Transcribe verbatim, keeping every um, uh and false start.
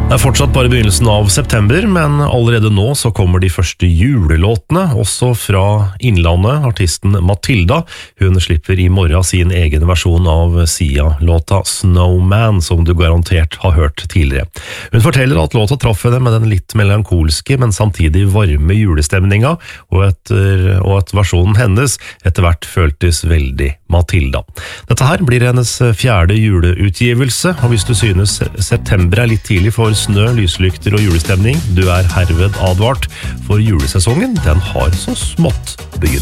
Det er fortsatt bare begynnelsen av september, men allerede nå så kommer de første julelåtene, også fra Innlandet. Artisten Matilda, hun slipper i morgen sin egen versjon av Sia-låta Snowman, som du garantert har hørt tidligere. Hun forteller at låta traff henne med den litt melankolske, men samtidig varme julestemninga, og, etter, og at versjonen hennes etter hvert føltes veldig Matilda. Dette her blir hennes fjerde juleutgivelse, og hvis du synes september er litt tidlig for snø, lyslykter og julestemning, du er herved advart, for julesesongen den har så smått begynt.